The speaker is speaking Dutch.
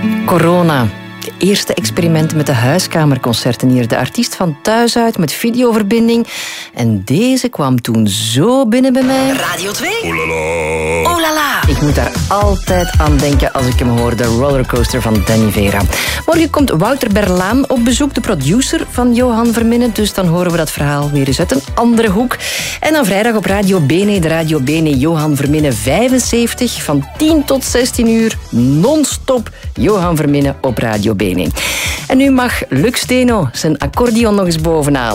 Corona. De eerste experimenten met de huiskamerconcerten hier. De artiest van thuis uit met videoverbinding. En deze kwam toen zo binnen bij mij. Radio 2. Oh la la. Oh la la. Ik moet daar altijd aan denken als ik hem hoor. De rollercoaster van Danny Vera. Morgen komt Wouter Berlaan op bezoek, de producer van Johan Verminne. Dus dan horen we dat verhaal weer eens uit een andere hoek. En dan vrijdag op Radio Bene, de Radio Bene Johan Verminne 75. Van 10 tot 16 uur, non-stop Johan Verminne op Radio Bene. En nu mag Lux Steno zijn accordeon nog eens bovenaan.